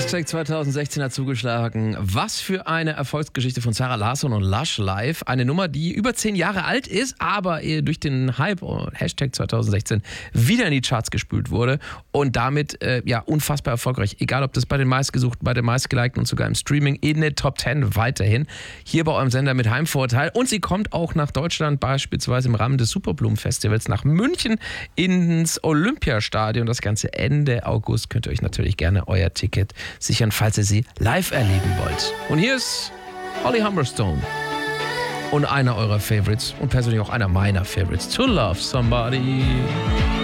Hashtag 2016 hat zugeschlagen. Was für eine Erfolgsgeschichte von Zara Larsson und Lush Live. Eine Nummer, die über 10 Jahre alt ist, aber durch den Hype Hashtag 2016 wieder in die Charts gespült wurde und damit unfassbar erfolgreich. Egal, ob das bei den meistgesuchten, bei den meistgelikten und sogar im Streaming in den Top 10 weiterhin. Hier bei eurem Sender mit Heimvorteil. Und sie kommt auch nach Deutschland, beispielsweise im Rahmen des Superblumen-Festivals nach München ins Olympiastadion. Das Ganze Ende August. Könnt ihr euch natürlich gerne euer Ticket sichern, falls ihr sie live erleben wollt. Und hier ist Holly Humberstone und einer eurer Favorites und persönlich auch einer meiner Favorites, To Love Somebody.